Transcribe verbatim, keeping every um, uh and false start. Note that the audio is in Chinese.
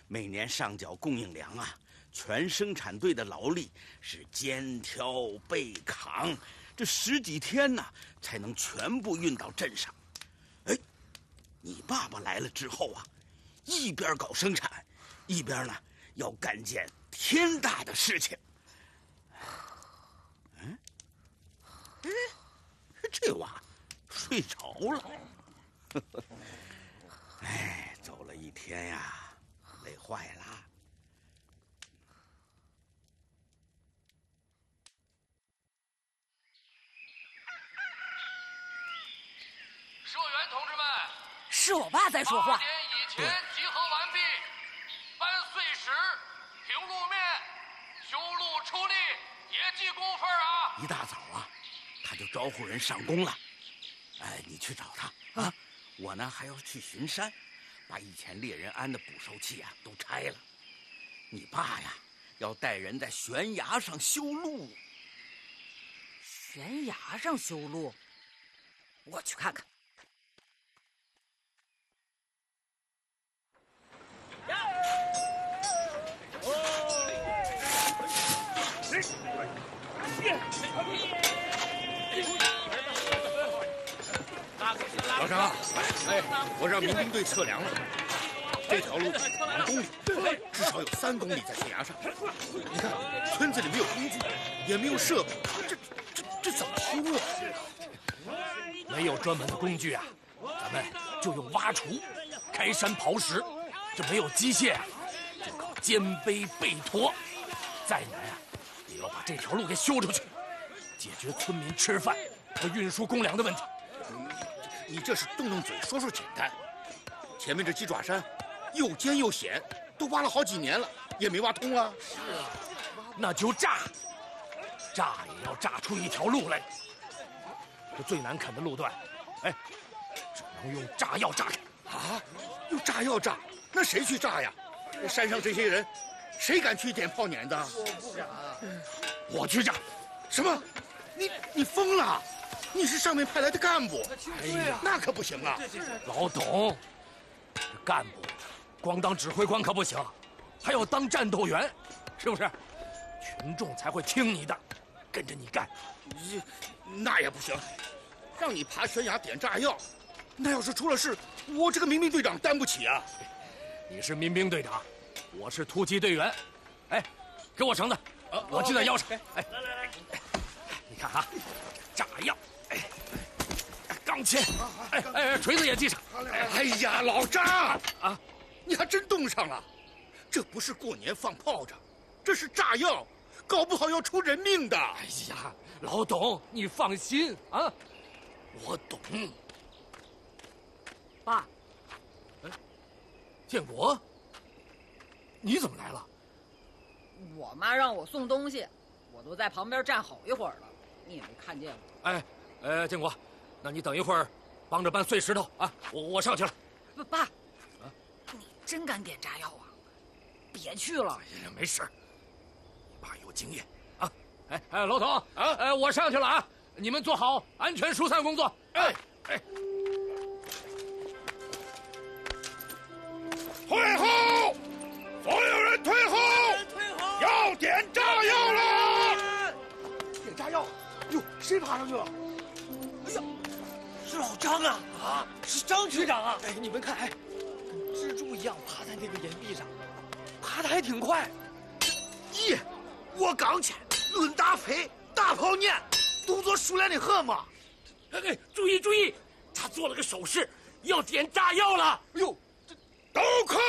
每年上缴供应粮啊，全生产队的劳力是肩挑背扛，这十几天呢才能全部运到镇上。哎，你爸爸来了之后啊，一边搞生产，一边呢要干件天大的事情。嗯，哎，这娃睡着了。哎，走了一天呀，累坏了。 社员同志们， 是我爸在说话。 八点以前集合完毕，搬碎石、平路面、修路出力，也记工分啊！ 一大早啊，他就招呼人上工了。哎，你去找他啊！我呢还要去巡山，把以前猎人安的捕兽器啊都拆了。你爸呀，要带人在悬崖上修路。 悬崖上修路，我去看看。 老张，哎，我让民兵队测量了，这条路两公里，至少有三公里在悬崖上。你看，村子里没有工具，也没有设备，这这这怎么修啊？ 没有专门的工具啊，咱们就用挖锄、开山刨石。这没有机械啊，就靠肩背背驮。再难啊，也要把这条路给修出去，解决村民吃饭和运输公粮的问题。 你这是动动嘴说说简单，前面这鸡爪山又尖又险，都挖了好几年了，也没挖通啊。 是啊，那就炸，炸也要炸出一条路来。这最难啃的路段，哎，只能用炸药炸开。 啊，用炸药炸？那谁去炸呀？山上这些人，谁敢去点炮碾的？ 我不敢，我去炸。 什么？你你疯了？你是上面派来的干部， 哎呀， 那可不行啊！ 老董，这干部光当指挥官可不行，还要当战斗员，是不是？群众才会听你的，跟着你干。 你那也不行，让你爬悬崖点炸药，那要是出了事，我这个民兵队长担不起啊！ 你是民兵队长，我是突击队员。哎，给我绳子，我系在腰上。哎，来来来，你看啊，炸药。钢钎，哎哎，锤子也系上。 哎呀，老张啊，你还真冻上了。这不是过年放炮仗，这是炸药，搞不好要出人命的。 哎呀，老董，你放心啊，我懂。 爸， 哎，建国，你怎么来了？ 我妈让我送东西，我都在旁边站好一会儿了，你也没看见我。 哎，呃，建国。那你等一会儿，帮着搬碎石头啊！我我上去了。 不，爸，啊，你真敢点炸药啊？别去了。 哎呀，没事，你爸有经验啊！哎哎，老董啊， 哎，我上去了啊！你们做好安全疏散工作。哎哎， 退后！所有人退后！ 退后！ 要点炸药了！ 点炸药！哟，谁爬上去了？哎呀！是老张啊！啊，是张局长啊！哎，你们看，哎，跟蜘蛛一样爬在那个岩壁上，爬得还挺快。 咦，我刚去，论打飞，大炮撵，动作熟练的很嘛。 哎哎，注意注意，他做了个手势，要点炸药了。 哎呦， 都快